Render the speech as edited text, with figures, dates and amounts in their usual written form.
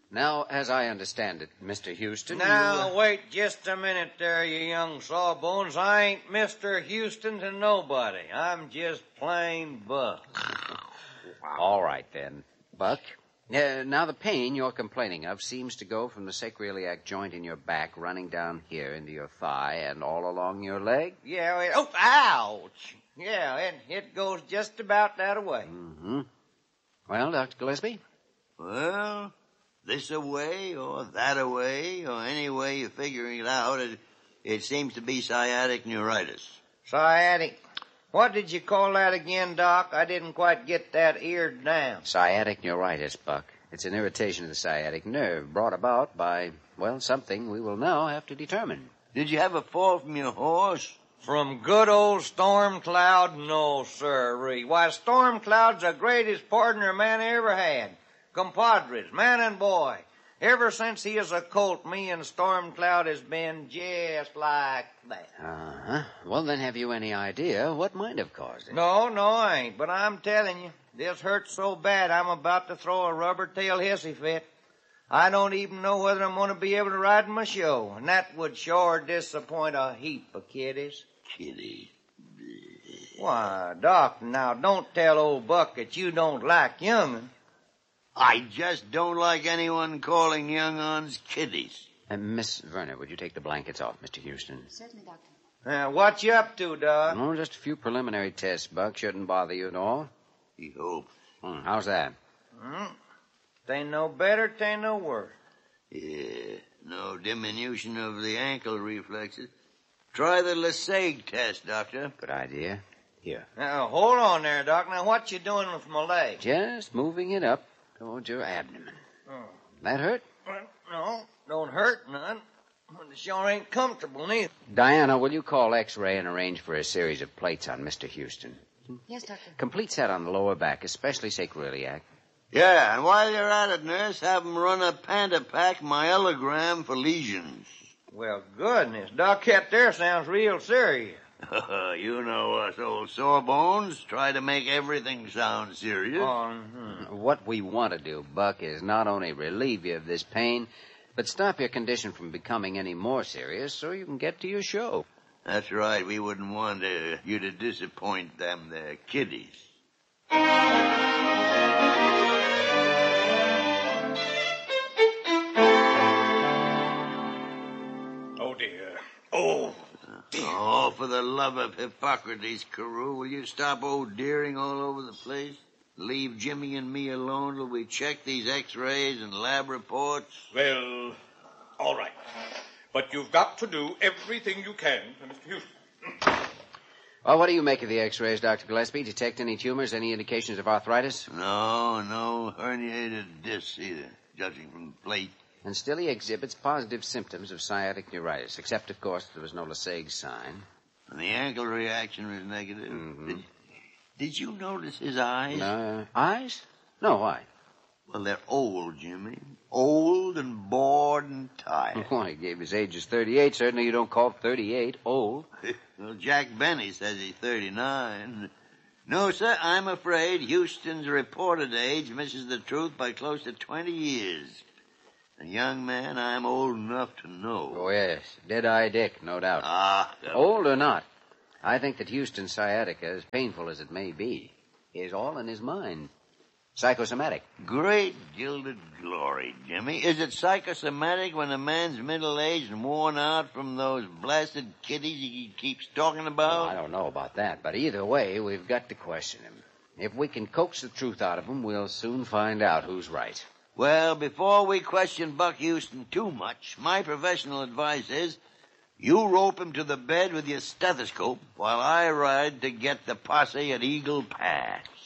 Now, as I understand it, Mr. Houston... Now, wait just a minute there, you young sawbones. I ain't Mr. Houston to nobody. I'm just plain Buck. All right, then. Buck, now the pain you're complaining of seems to go from the sacroiliac joint in your back running down here into your thigh and all along your leg? Yeah, ouch! Yeah, it goes just about that way. Mm-hmm. Well, Dr. Gillespie? Well, this away or that away or any way you're figuring it out, it seems to be sciatic neuritis. Sciatic. What did you call that again, Doc? I didn't quite get that eared down. Sciatic neuritis, Buck. It's an irritation of the sciatic nerve brought about by, well, something we will now have to determine. Did you have a fall from your horse? From good old Storm Cloud? No, sirree. Why, Storm Cloud's the greatest partner man ever had. Compadres, man and boy. Ever since he is a colt, me and Storm Cloud has been just like that. Uh-huh. Well, then, have you any idea what might have caused it? No, I ain't. But I'm telling you, this hurts so bad I'm about to throw a rubber-tail hissy fit. I don't even know whether I'm going to be able to ride in my show, and that would sure disappoint a heap of kiddies. Kitty. Why, Doc, now don't tell old Buck that you don't like young'un. I just don't like anyone calling young-uns kiddies. Miss Verner, would you take the blankets off, Mr. Houston? Certainly, Doctor. What you up to, Doc? Oh, just a few preliminary tests, Buck. Shouldn't bother you at all. He hopes. How's that? Tain't no better, tain't no worse. Yeah, no diminution of the ankle reflexes. Try the Lesage test, Doctor. Good idea. Here. Now, hold on there, Doc. Now, what you doing with my leg? Just moving it up towards your abdomen. That hurt? No, don't hurt none. But it sure ain't comfortable neither. Diana, will you call X-ray and arrange for a series of plates on Mr. Houston? Yes, Doctor. Complete set on the lower back, especially sacroiliac. Yeah, and while you're at it, nurse, have 'em run a Pantapac myelogram for lesions. Well, goodness, Doc, that there sounds real serious. You know us old sawbones. Try to make everything sound serious. What we want to do, Buck, is not only relieve you of this pain, but stop your condition from becoming any more serious so you can get to your show. That's right. We wouldn't want you to disappoint them there kiddies. Oh, dear. Oh, dear. Oh, for the love of Hippocrates, Carew, will you stop deering all over the place? Leave Jimmy and me alone till we check these X-rays and lab reports? Well, all right. But you've got to do everything you can, Mr. Houston. Well, what do you make of the X-rays, Dr. Gillespie? Detect any tumors, any indications of arthritis? No herniated discs either, judging from the plate. And still he exhibits positive symptoms of sciatic neuritis, except, of course, there was no Lesage sign. And the ankle reaction was negative. Mm-hmm. Did you notice his eyes? Eyes? No, why? Well, they're old, Jimmy. Old and bored and tired. Oh, he gave his age as 38. Certainly you don't call 38 old. Well, Jack Benny says he's 39. No, sir, I'm afraid Houston's reported age misses the truth by close to 20 years. A young man, I'm old enough to know. Oh, yes. Dead-eye Dick, no doubt. Old or not, I think that Houston's sciatica, as painful as it may be, is all in his mind. Psychosomatic. Great gilded glory, Jimmy. Is it psychosomatic when a man's middle-aged and worn out from those blasted kiddies he keeps talking about? Well, I don't know about that, but either way, we've got to question him. If we can coax the truth out of him, we'll soon find out who's right. Well, before we question Buck Houston too much, my professional advice is you rope him to the bed with your stethoscope while I ride to get the posse at Eagle Pass.